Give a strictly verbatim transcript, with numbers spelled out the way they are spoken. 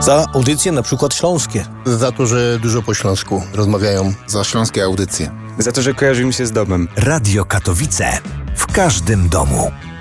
Za audycje na przykład śląskie. Za to, że dużo po śląsku rozmawiają. Za śląskie audycje. Za to, że kojarzy mi się z domem. Radio Katowice w każdym domu.